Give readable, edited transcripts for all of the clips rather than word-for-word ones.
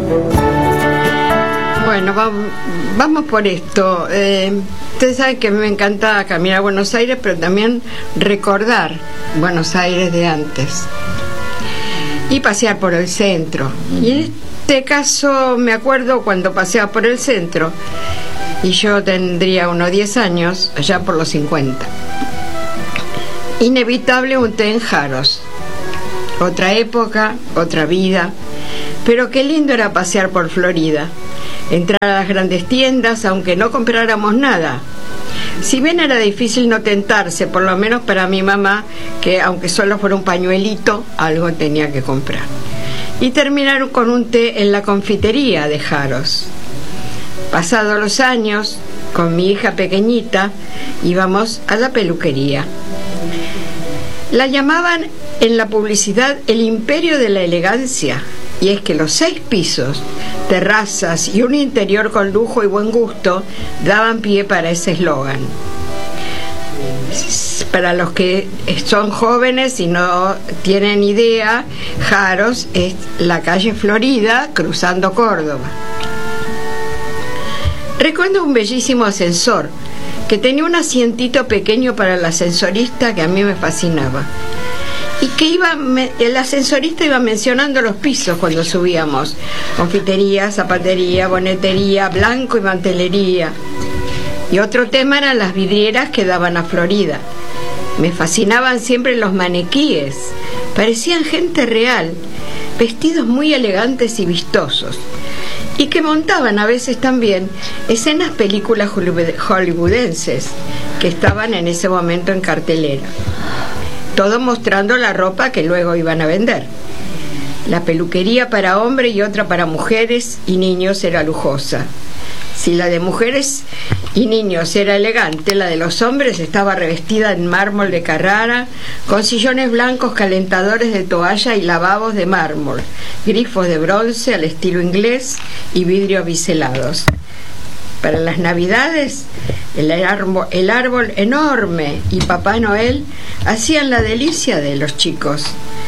Bueno, vamos por esto. Ustedes saben que me encanta caminar a Buenos Aires, pero también recordar Buenos Aires de antes y pasear por el centro. Y en este caso me acuerdo cuando paseaba por el centro, y yo tendría unos 10 años, allá por los 50. Inevitable un té en Jaros. Otra época, otra vida, pero qué lindo era pasear por Florida, entrar a las grandes tiendas aunque no compráramos nada. Si bien era difícil no tentarse, por lo menos para mi mamá, que aunque solo fuera un pañuelito, algo tenía que comprar. Y terminar con un té en la confitería de Jaros. Pasados los años, con mi hija pequeñita, íbamos a la peluquería. La llamaban en la publicidad el imperio de la elegancia, y es que los 6 pisos, terrazas y un interior con lujo y buen gusto daban pie para ese eslogan. Para los que son jóvenes y no tienen idea, Jaros es la calle Florida cruzando Córdoba. Recuerdo un bellísimo ascensor que tenía un asientito pequeño para el ascensorista que a mí me fascinaba, y que el ascensorista iba mencionando los pisos cuando subíamos: confitería, zapatería, bonetería, blanco y mantelería. Y otro tema eran las vidrieras que daban a Florida. Me fascinaban siempre los maniquíes, parecían gente real, vestidos muy elegantes y vistosos, y que montaban a veces también escenas películas hollywoodenses que estaban en ese momento en cartelera, todo mostrando la ropa que luego iban a vender. La peluquería para hombres y otra para mujeres y niños era lujosa. Si la de mujeres y niños era elegante, la de los hombres estaba revestida en mármol de Carrara, con sillones blancos calentadores de toalla y lavabos de mármol, grifos de bronce al estilo inglés y vidrios biselados. Para las Navidades, el árbol enorme y Papá Noel hacían la delicia de los chicos.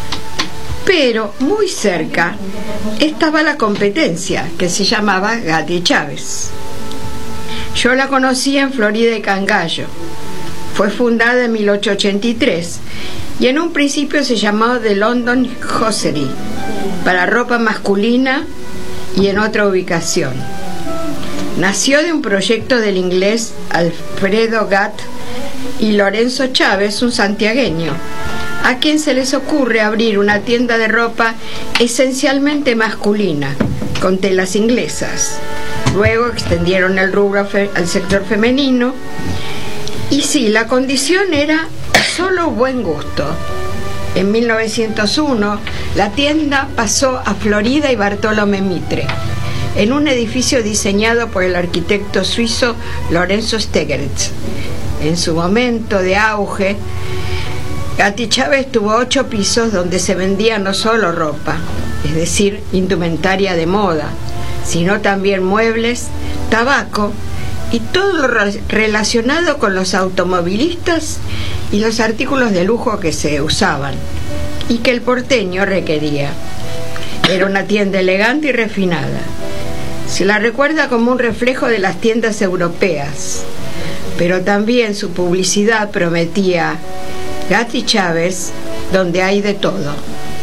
Pero muy cerca estaba la competencia, que se llamaba Gatti Chávez. Yo la conocí en Florida y Cangallo. Fue fundada en 1883 y en un principio se llamó The London Hosiery, para ropa masculina, y en otra ubicación. Nació de un proyecto del inglés Alfredo Gatt y Lorenzo Chávez, un santiagueño, a quien se les ocurre abrir una tienda de ropa esencialmente masculina, con telas inglesas. Luego extendieron el rubro al sector femenino, y sí, la condición era solo buen gusto. En 1901, la tienda pasó a Florida y Bartolomé Mitre, en un edificio diseñado por el arquitecto suizo Lorenzo Stegeretz. En su momento de auge, Gatti Chávez tuvo 8 pisos donde se vendía no solo ropa, es decir, indumentaria de moda, sino también muebles, tabaco y todo lo relacionado con los automovilistas y los artículos de lujo que se usaban y que el porteño requería. Era una tienda elegante y refinada. Se la recuerda como un reflejo de las tiendas europeas, pero también su publicidad prometía: Gatti Chávez, donde hay de todo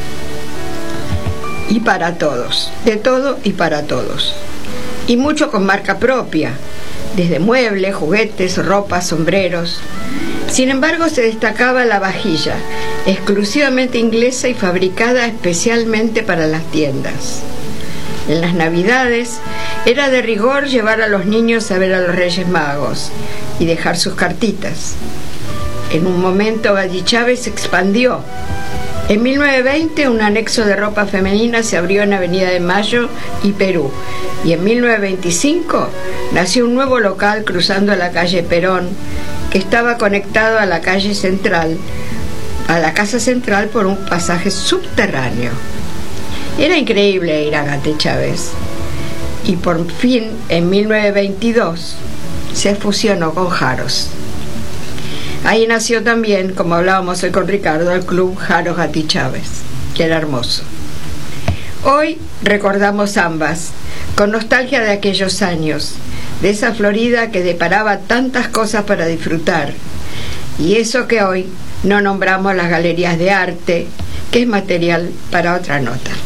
y para todos, de todo y para todos, y mucho con marca propia, desde muebles, juguetes, ropa, sombreros. Sin embargo, se destacaba la vajilla, exclusivamente inglesa y fabricada especialmente para las tiendas. En las Navidades era de rigor llevar a los niños a ver a los Reyes Magos y dejar sus cartitas. En un momento Gatti Chávez se expandió. En 1920 un anexo de ropa femenina se abrió en Avenida de Mayo y Perú, y en 1925 nació un nuevo local cruzando la calle Perón, que estaba conectado a la calle central, a la casa central, por un pasaje subterráneo. Era increíble ir a Gatti Chávez, y por fin en 1922 se fusionó con Jaros. Ahí nació también, como hablábamos hoy con Ricardo, el club Jaros Gatti Chávez, que era hermoso. Hoy recordamos ambas, con nostalgia de aquellos años, de esa Florida que deparaba tantas cosas para disfrutar. Y eso que hoy no nombramos las galerías de arte, que es material para otra nota.